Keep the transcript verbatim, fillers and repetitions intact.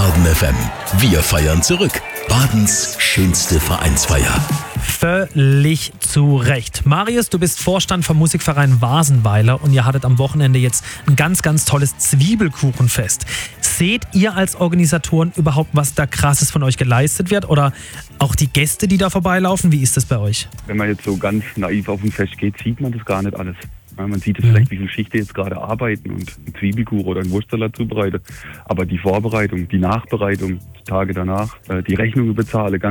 Baden F M. Wir feiern zurück. Badens schönste Vereinsfeier. Völlig zu Recht. Marius, du bist Vorstand vom Musikverein Wasenweiler und ihr hattet am Wochenende jetzt ein ganz, ganz tolles Zwiebelkuchenfest. Seht ihr als Organisatoren überhaupt, was da Krasses von euch geleistet wird? Oder auch die Gäste, die da vorbeilaufen? Wie ist das bei euch? Wenn man jetzt so ganz naiv auf ein Fest geht, sieht man das gar nicht alles. Ja, man sieht es vielleicht, wie viele Schichten jetzt gerade arbeiten und einen Zwiebelkuchen oder einen Wurstsalat zubereiten. Aber die Vorbereitung, die Nachbereitung, die Tage danach, die Rechnungen bezahle,